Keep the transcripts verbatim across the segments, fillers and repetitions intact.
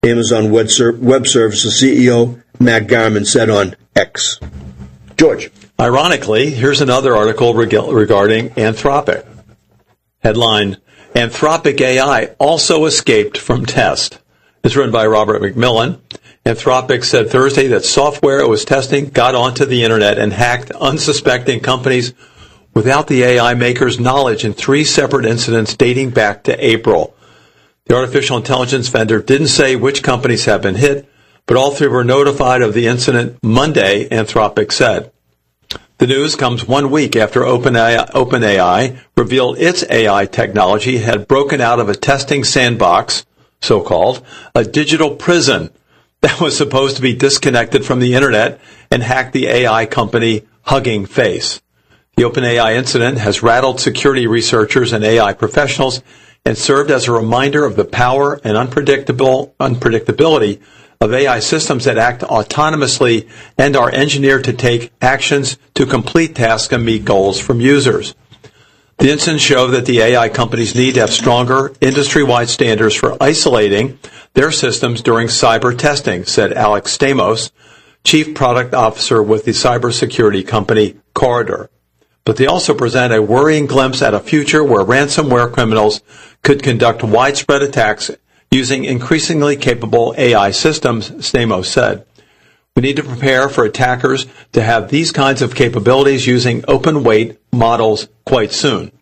Amazon Web, Ser- Web Services C E O Matt Garman said on X. George. Ironically, here's another article reg- regarding Anthropic. Headline, Anthropic A I also escaped from test. It's written by Robert McMillan. Anthropic said Thursday that software it was testing got onto the internet and hacked unsuspecting companies without the A I maker's knowledge in three separate incidents dating back to April. The artificial intelligence vendor didn't say which companies have been hit, but all three were notified of the incident Monday, Anthropic said. The news comes one week after OpenAI, OpenAI revealed its A I technology had broken out of a testing sandbox, so-called, a digital prison that was supposed to be disconnected from the internet and hacked the A I company Hugging Face. The OpenAI incident has rattled security researchers and A I professionals and served as a reminder of the power and unpredictable unpredictability of A I systems that act autonomously and are engineered to take actions to complete tasks and meet goals from users. The incidents show that the A I companies need to have stronger industry-wide standards for isolating their systems during cyber testing, said Alex Stamos, Chief Product Officer with the cybersecurity company Corridor. But they also present a worrying glimpse at a future where ransomware criminals could conduct widespread attacks using increasingly capable A I systems, Stamos said. We need to prepare for attackers to have these kinds of capabilities using open-weight models quite soon.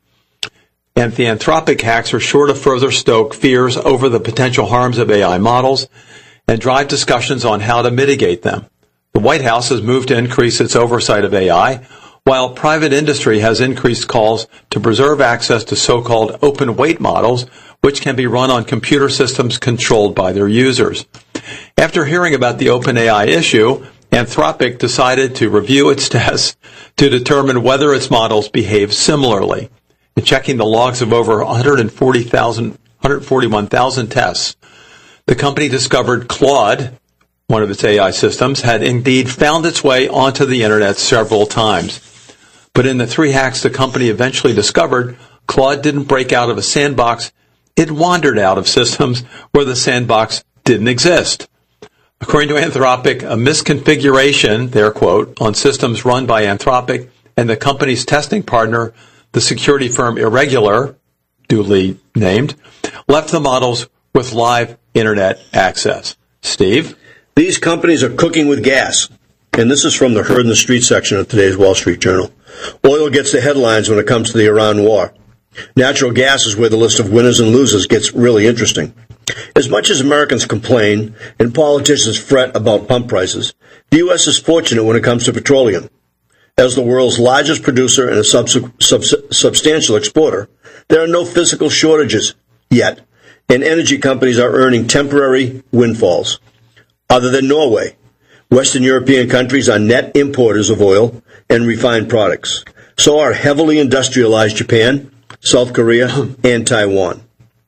And the Anthropic hacks are sure to further stoke fears over the potential harms of A I models and drive discussions on how to mitigate them. The White House has moved to increase its oversight of A I, while private industry has increased calls to preserve access to so-called open-weight models, which can be run on computer systems controlled by their users. After hearing about the OpenAI issue, Anthropic decided to review its tests to determine whether its models behave similarly. In checking the logs of over one hundred forty thousand, one hundred forty-one thousand tests, the company discovered Claude, one of its A I systems, had indeed found its way onto the internet several times. But in the three hacks the company eventually discovered, Claude didn't break out of a sandbox. It wandered out of systems where the sandbox didn't exist. According to Anthropic, a misconfiguration, their quote, on systems run by Anthropic and the company's testing partner, the security firm Irregular, duly named, left the models with live internet access. Steve? These companies are cooking with gas. And this is from the Herd in the Street section of today's Wall Street Journal. Oil gets the headlines when it comes to the Iran war. Natural gas is where the list of winners and losers gets really interesting. As much as Americans complain and politicians fret about pump prices, the U S is fortunate when it comes to petroleum. As the world's largest producer and a subs- subs- substantial exporter, there are no physical shortages yet, and energy companies are earning temporary windfalls. Other than Norway, Western European countries are net importers of oil and refined products. So are heavily industrialized Japan, South Korea, and Taiwan.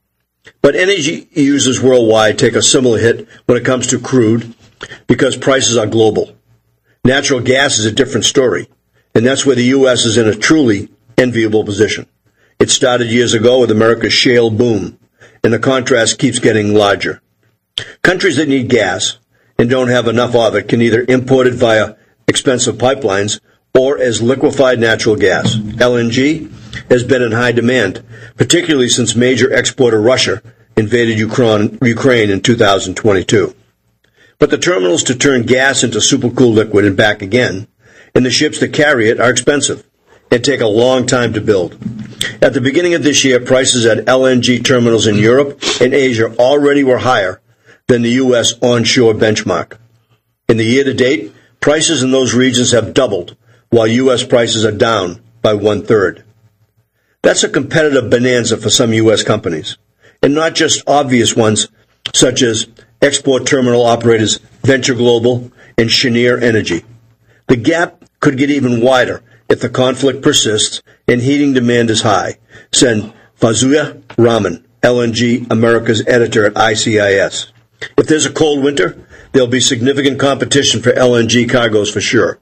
But energy users worldwide take a similar hit when it comes to crude because prices are global. Natural gas is a different story, and that's where the U S is in a truly enviable position. It started years ago with America's shale boom, and the contrast keeps getting larger. Countries that need gas and don't have enough of it can either import it via expensive pipelines or as liquefied natural gas. L N G has been in high demand, particularly since major exporter Russia invaded Ukraine in two thousand twenty-two. But the terminals to turn gas into supercooled liquid and back again, and the ships that carry it are expensive and take a long time to build. At the beginning of this year, prices at L N G terminals in Europe and Asia already were higher than the U S onshore benchmark. In the year to date, prices in those regions have doubled, while U S prices are down by one-third. That's a competitive bonanza for some U S companies, and not just obvious ones such as export terminal operators Venture Global and Cheniere Energy. The gap could get even wider if the conflict persists and heating demand is high, said Fauziya Rahman, L N G America's editor at I C I S. If there's a cold winter, there'll be significant competition for L N G cargoes for sure.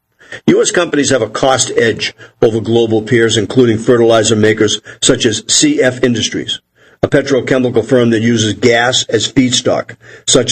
U S companies have a cost edge over global peers, including fertilizer makers such as C F Industries, a petrochemical firm that uses gas as feedstock, such